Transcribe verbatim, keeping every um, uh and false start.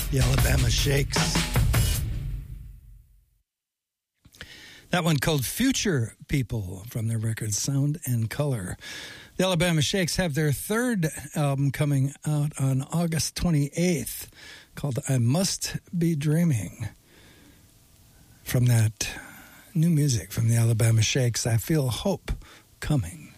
The Alabama Shakes. That one called Future People from their record Sound and Color. The Alabama Shakes have their third album coming out on August twenty-eighth called I Must Be Dreaming. From that new music from the Alabama Shakes, I Feel Hope Coming.